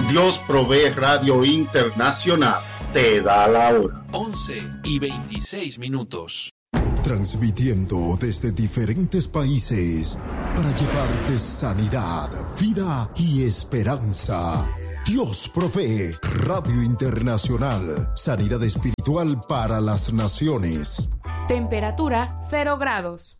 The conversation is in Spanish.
Dios Provee Radio Internacional te da la hora. 11:26. Transmitiendo desde diferentes países para llevarte sanidad, vida y esperanza. Dios Provee Radio Internacional. Sanidad espiritual para las naciones. Temperatura 0 grados.